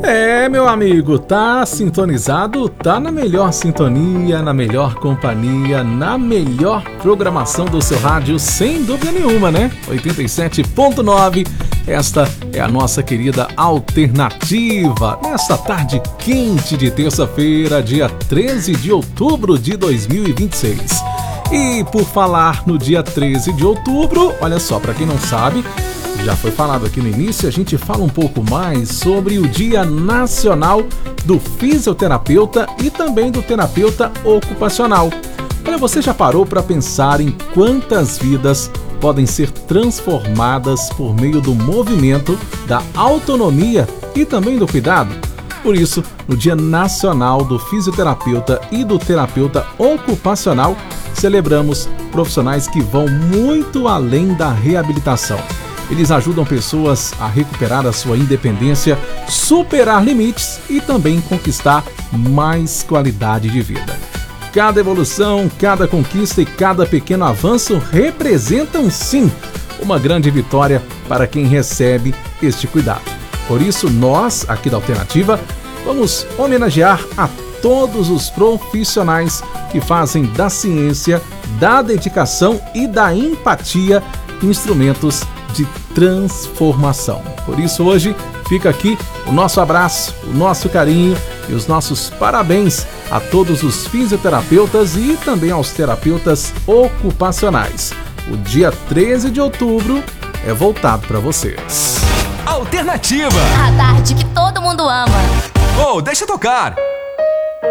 Meu amigo, tá sintonizado, tá na melhor sintonia, na melhor companhia, na melhor programação do seu rádio, sem dúvida nenhuma, né? 87.9, esta é a nossa querida alternativa, nesta tarde quente de terça-feira, dia 13 de outubro de 2026. E por falar no dia 13 de outubro, olha só, para quem não sabe, já foi falado aqui no início, a gente fala um pouco mais sobre o Dia Nacional do Fisioterapeuta e também do Terapeuta Ocupacional. Olha, você já parou para pensar em quantas vidas podem ser transformadas por meio do movimento, da autonomia e também do cuidado? Por isso, no Dia Nacional do Fisioterapeuta e do Terapeuta Ocupacional, celebramos profissionais que vão muito além da reabilitação. Eles ajudam pessoas a recuperar a sua independência, superar limites e também conquistar mais qualidade de vida. Cada evolução, cada conquista e cada pequeno avanço representam, sim, uma grande vitória para quem recebe este cuidado. Por isso, nós, aqui da Alternativa, vamos homenagear a todos os profissionais que fazem da ciência, da dedicação e da empatia instrumentos de transformação. Por isso, hoje fica aqui o nosso abraço, o nosso carinho e os nossos parabéns a todos os fisioterapeutas e também aos terapeutas ocupacionais. O dia 13 de outubro é voltado para vocês. Alternativa, a tarde que todo mundo ama. Oh, deixa tocar.